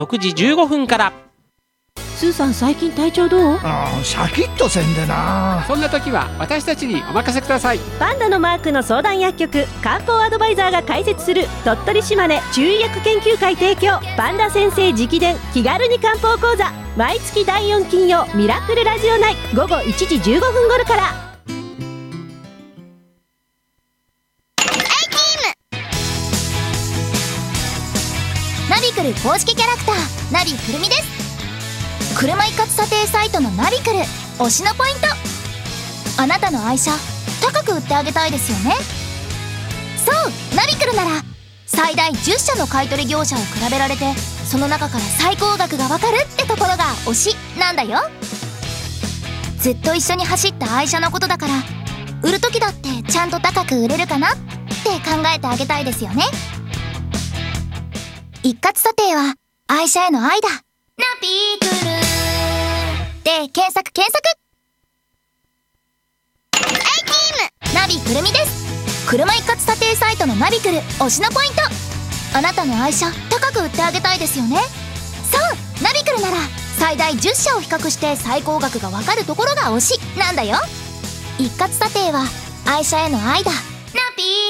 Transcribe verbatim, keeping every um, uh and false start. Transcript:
ろくじじゅうごふんから。 スーさん、最近体調どう？ あーシャキッとせんでな。 そんな時は私たちにお任せください。 パンダのマークの相談薬局、漢方アドバイザーが開設する鳥取島根中医薬研究会提供、パンダ先生直伝気軽に漢方講座、毎月だいよん金曜ミラクルラジオ内午後いちじじゅうごふん頃から。 ナビクル公式キャラクターナビくるみです。車一括査定サイトのナビクル推しのポイント、あなたの愛車高く売ってあげたいですよね。そうナビクルなら最大じゅっしゃの買取業者を比べられて、その中から最高額がわかるってところが推しなんだよ。ずっと一緒に走った愛車のことだから、売る時だってちゃんと高く売れるかなって考えてあげたいですよね。一括査定は愛車への愛だ。ナビクルで検索検索。ナビくるみです。車一括査定サイトのナビクル推しのポイント、あなたの愛車高く売ってあげたいですよね。そうナビクルなら最大じゅっしゃを比較して最高額がわかるところが推しなんだよ。一括査定は愛車への愛だ。ナビ